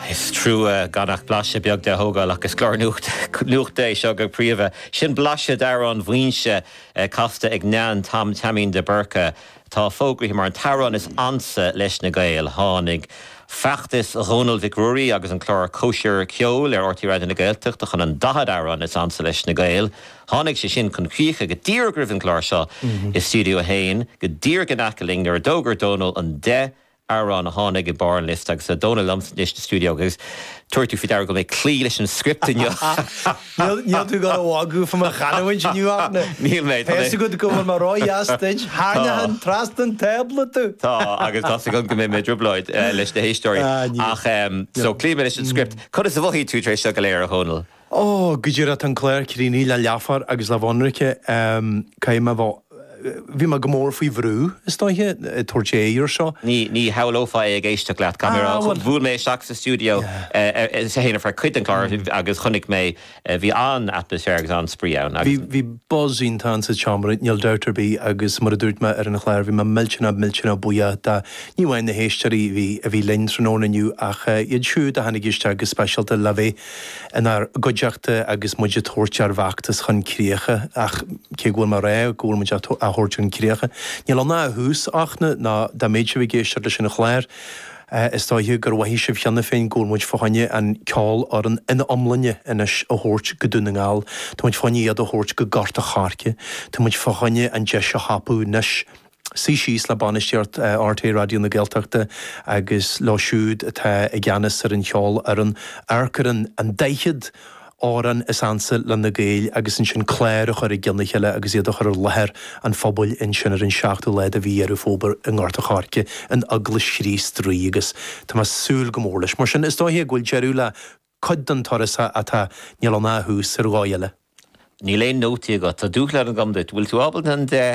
Is trú ganach blase beag de hógáil agus glár nuachta seo go príomh. Sin blase dar an bhaoinse casta ag nean tamín de burca. Tá fógraí mar an tarrán is ansa leis na Gael tháinig feachtas Ronald Vic-Rory agus an chlár cóisiir ceol ortaí réidir na Gaelteachta chun an dahad arán is ansa leis na Gael. Tháinig sé sin chun críocha go dtír gribh an chlár seo i Studio Hain, go dtír go nacaling ar dógur Donal an de arán a tháinig i bar list agus a Donal Lumsden is the studio agus tuairtú fi dar go mé clí leis an script in you. Níl tú go bhágu fan a chanhain sin nniu ána. Níl méid. Pés go go mar roi astage, hána an trast an tablet tú. Tá, agus tá go mé mé dribleid leis na históí. Ach, so clí leis an script. Cad is a bhí tú trééis seo go léir a Honal? Ó, go dtír an Claire Ciríní le leafar agus le bhhanrice caiim a bh bhí mar gomór faoi bhrú is táithe tuairtéir seo. Ní haolófá ag éiste leat camera bhúil mé seach sa studio sé héanana far cuid an chlár agus chunig mé bhí an atmosfér agus an sprí ann. Bhí buzín tan sa chamber níl deuterbí agus mar a dúirt me ar an chléir bhí mar miltena buia de níhhain na héisteí a bhí leintránniu ach iad siúd a hanig iste agus speisialta le bheith inar goideachta agus muide tuairtear bhaachtas chun críocha ach cé ghfuil mar ré ghfuil muide a thuirteún críocha. Níl an ná hús achna ná da méid se bhí géisteir leis na chléir is táithú gur bhaí sibh cheanna féin gúlmuid fáinne an ceáil ar an ina omlanne inis a thuirt go dúnaáil, Tá muid fáinne iad a thuirt go garta charce, Tá muid fáinne an de se hapú nes sí síos le banisteart RT Radio na Gaeltachta agus láisiúd atá ag gceannas ar an cheáil ar an aircar an daichead áran is ansa le na Gael agus in sin cléir a chuir gceannaile agus iad a chuir lethir an fphobal in sin ar an seachtú leid a bhí ar fóbar an gáta charce an agla srís trí agus Tá mas súil go mór leis. Mar sin is dóhé ghfuil jeú le chud an torasa atá níl an náthús ar gáile. Ní léon nótaí go tá dúchleir an gomdait, bhfuil tú ábal an de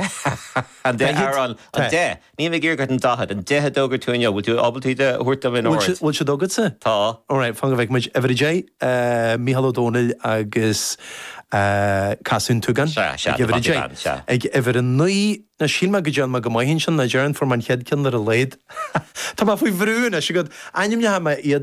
arán an de. Ní mé ggéir an dahad an dethe dógur túine bhfuil tú ábaltaí de thuirta in áir. Bhfuil se dógad sa? Tá. Alright, fanga bheith muid Everyday, Mícheál O'Donnell agus Casún Tugan. Ag ever an nuí na sílma go dean go maihinn sin na dearan for man cheadcin ar a léid. Tá má faoi bhrún a si go aim ne ha iad